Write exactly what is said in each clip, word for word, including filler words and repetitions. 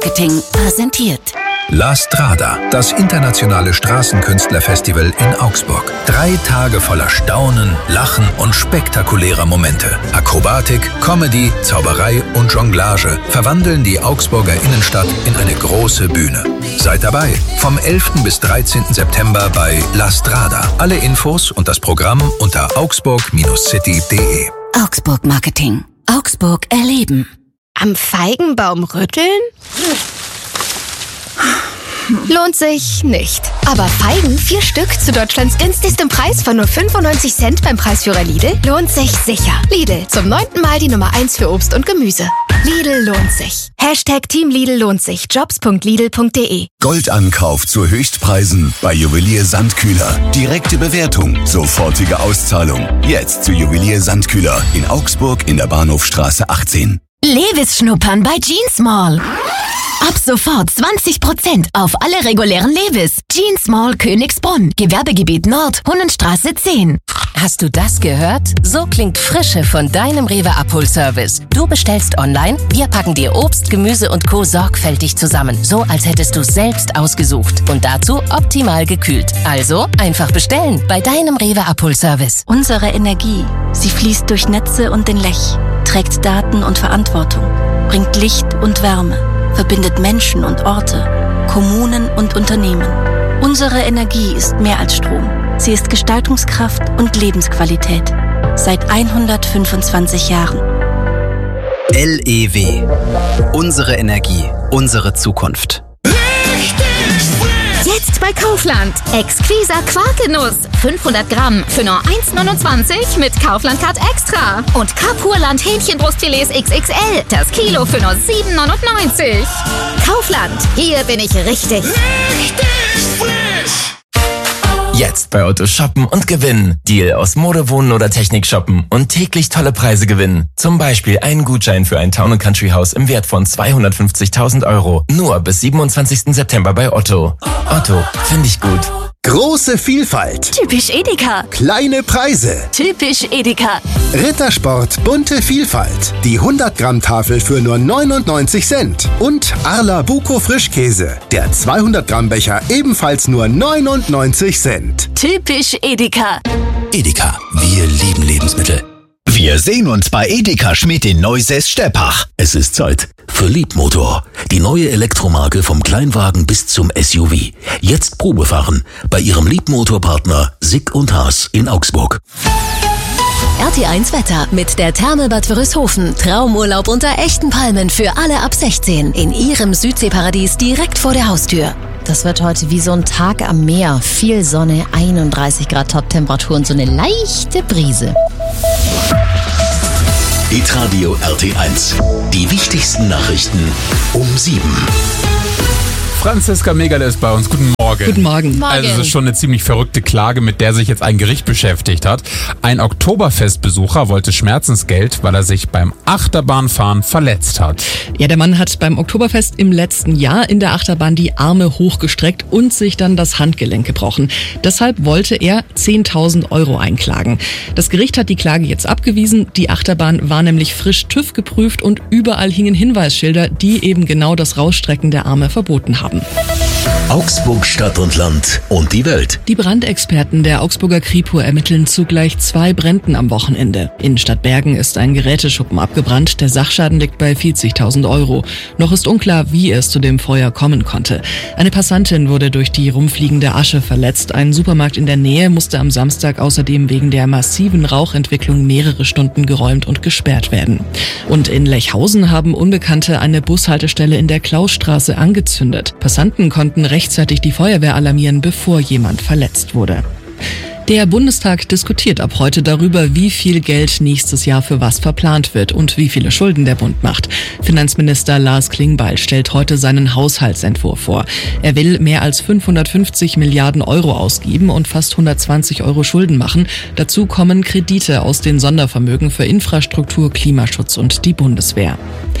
Marketing präsentiert. La Strada, das internationale Straßenkünstlerfestival in Augsburg. Drei Tage voller Staunen, Lachen und spektakulärer Momente. Akrobatik, Comedy, Zauberei und Jonglage verwandeln die Augsburger Innenstadt in eine große Bühne. Seid dabei, vom elften bis dreizehnten September bei La Strada. Alle Infos und das Programm unter augsburg City punkt de. Augsburg Marketing. Augsburg erleben. Am Feigenbaum rütteln? Lohnt sich nicht. Aber Feigen, vier Stück zu Deutschlands günstigem Preis von nur fünfundneunzig Cent beim Preisführer Lidl, lohnt sich sicher. Lidl, zum neunten Mal die Nummer eins für Obst und Gemüse. Lidl lohnt sich. Hashtag Team Lidl lohnt sich. jobs punkt lidl punkt de. Goldankauf zu Höchstpreisen bei Juwelier Sandkühler. Direkte Bewertung, sofortige Auszahlung. Jetzt zu Juwelier Sandkühler in Augsburg in der Bahnhofstraße achtzehn. Levis schnuppern bei Jeans Mall. Ab sofort zwanzig Prozent auf alle regulären Levis. Jeans Mall Königsbrunn, Gewerbegebiet Nord, Hunnenstraße zehn. Hast du das gehört? So klingt Frische von deinem Rewe-Abholservice. Du bestellst online, wir packen dir Obst, Gemüse und Co. sorgfältig zusammen. So, als hättest du selbst ausgesucht. Und dazu optimal gekühlt. Also, einfach bestellen bei deinem Rewe-Abholservice. Unsere Energie, sie fließt durch Netze und den Lech, trägt Daten und Verantwortung, bringt Licht und Wärme, verbindet Menschen und Orte, Kommunen und Unternehmen. Unsere Energie ist mehr als Strom. Sie ist Gestaltungskraft und Lebensqualität. Seit hundertfünfundzwanzig Jahren. L E W. Unsere Energie, unsere Zukunft. Jetzt bei Kaufland. Exquisa Quarkgenuss. fünfhundert Gramm für nur eins neunundzwanzig mit Kaufland-Card Extra. Und Kapurland Hähnchenbrustfilets X X L. Das Kilo für nur sieben neunundneunzig. Kaufland. Hier bin ich richtig. Richtig frisch. Jetzt bei Otto shoppen und gewinnen. Deal aus Mode, Wohnen oder Technik shoppen und täglich tolle Preise gewinnen. Zum Beispiel einen Gutschein für ein Town and Country Haus im Wert von zweihundertfünfzigtausend Euro. Nur bis siebenundzwanzigsten September bei Otto. Otto, finde ich gut. Große Vielfalt. Typisch Edeka. Kleine Preise. Typisch Edeka. Rittersport bunte Vielfalt. Die hundert Gramm Tafel für nur neunundneunzig Cent. Und Arla Buko Frischkäse. Der zweihundert Gramm Becher ebenfalls nur neunundneunzig Cent. Typisch Edeka. Edeka, wir lieben Lebensmittel. Wir sehen uns bei Edeka Schmidt in Neusäß-Steppach. Es ist Zeit für Leapmotor, die neue Elektromarke vom Kleinwagen bis zum S U V. Jetzt Probefahren bei Ihrem Leapmotor-Partner Sick und Haas in Augsburg. R T eins Wetter mit der Therme Bad Wörishofen. Traumurlaub unter echten Palmen für alle ab sechzehn in Ihrem Südseeparadies direkt vor der Haustür. Das wird heute wie so ein Tag am Meer. Viel Sonne, einunddreißig Grad Top-Temperatur und so eine leichte Brise. Hitradio R T eins. Die wichtigsten Nachrichten um sieben. Franziska Megale ist bei uns. Guten Morgen. Guten Morgen. Morgen. Also es ist schon eine ziemlich verrückte Klage, mit der sich jetzt ein Gericht beschäftigt hat. Ein Oktoberfestbesucher wollte Schmerzensgeld, weil er sich beim Achterbahnfahren verletzt hat. Ja, der Mann hat beim Oktoberfest im letzten Jahr in der Achterbahn die Arme hochgestreckt und sich dann das Handgelenk gebrochen. Deshalb wollte er zehntausend Euro einklagen. Das Gericht hat die Klage jetzt abgewiesen. Die Achterbahn war nämlich frisch TÜV geprüft und überall hingen Hinweisschilder, die eben genau das Rausstrecken der Arme verboten haben. Augsburg, Stadt und Land und die Welt. Die Brandexperten der Augsburger Kripo ermitteln zu gleich zwei Bränden am Wochenende. In Stadtbergen ist ein Geräteschuppen abgebrannt. Der Sachschaden liegt bei vierzigtausend Euro. Noch ist unklar, wie es zu dem Feuer kommen konnte. Eine Passantin wurde durch die rumfliegende Asche verletzt. Ein Supermarkt in der Nähe musste am Samstag außerdem wegen der massiven Rauchentwicklung mehrere Stunden geräumt und gesperrt werden. Und in Lechhausen haben Unbekannte eine Bushaltestelle in der Klausstraße angezündet. Passanten konnten rechtzeitig die Feuerwehr alarmieren, bevor jemand verletzt wurde. Der Bundestag diskutiert ab heute darüber, wie viel Geld nächstes Jahr für was verplant wird und wie viele Schulden der Bund macht. Finanzminister Lars Klingbeil stellt heute seinen Haushaltsentwurf vor. Er will mehr als fünfhundertfünfzig Milliarden Euro ausgeben und fast hundertzwanzig Euro Schulden machen. Dazu kommen Kredite aus den Sondervermögen für Infrastruktur, Klimaschutz und die Bundeswehr.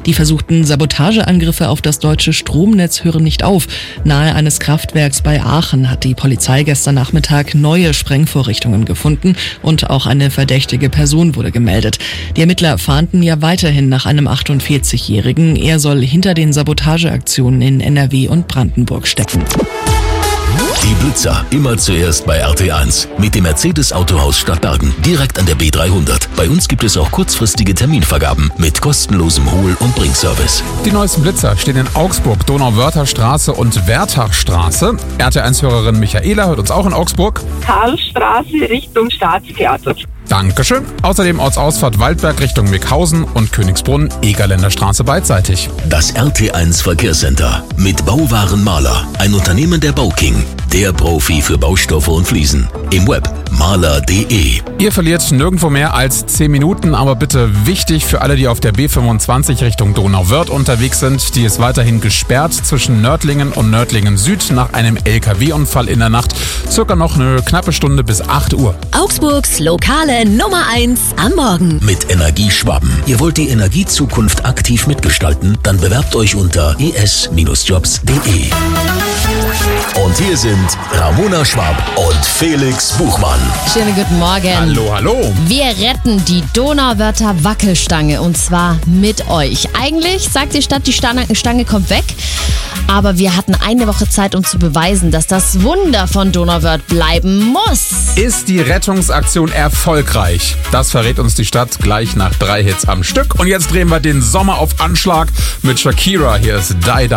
Die versuchten Sabotageangriffe auf das deutsche Stromnetz hören nicht auf. Nahe eines Kraftwerks bei Aachen hat die Polizei gestern Nachmittag neue Sprengvorrichtungen gefunden und auch eine verdächtige Person wurde gemeldet. Die Ermittler fahnden ja weiterhin nach einem achtundvierzigjährigen. Er soll hinter den Sabotageaktionen in N R W und Brandenburg stecken. Die Blitzer immer zuerst bei R T eins mit dem Mercedes Autohaus Stadtbergen direkt an der B dreihundert. Bei uns gibt es auch kurzfristige Terminvergaben mit kostenlosem Hol- und Bringservice. Die neuesten Blitzer stehen in Augsburg, Donauwörtherstraße und Wertachstraße. R T eins-Hörerin Michaela hört uns auch in Augsburg. Karlstraße Richtung Staatstheater. Dankeschön. Außerdem Ortsausfahrt Waldberg Richtung Mickhausen und Königsbrunn, Egerländer Straße beidseitig. Das R T eins Verkehrscenter mit Bauwaren Mahler, ein Unternehmen der Bauking, der Profi für Baustoffe und Fliesen. Im Web mahler punkt de. Ihr verliert nirgendwo mehr als zehn Minuten, aber bitte wichtig für alle, die auf der B fünfundzwanzig Richtung Donauwörth unterwegs sind. Die ist weiterhin gesperrt zwischen Nördlingen und Nördlingen Süd nach einem L K W-Unfall in der Nacht. Circa noch eine knappe Stunde bis acht Uhr. Augsburgs lokale Nummer eins am Morgen. Mit Energieschwaben. Ihr wollt die Energiezukunft aktiv mitgestalten? Dann bewerbt euch unter e s Jobs punkt de. Und hier sind Ramona Schwab und Felix Buchmann. Schönen guten Morgen. Hallo, hallo. Wir retten die Donauwörther Wackelstange und zwar mit euch. Eigentlich sagt die Stadt, die Stange, Stange kommt weg. Aber wir hatten eine Woche Zeit, um zu beweisen, dass das Wunder von Donauwörth bleiben muss. Ist die Rettungsaktion erfolgreich? Das verrät uns die Stadt gleich nach drei Hits am Stück. Und jetzt drehen wir den Sommer auf Anschlag mit Shakira. Hier ist Die Die.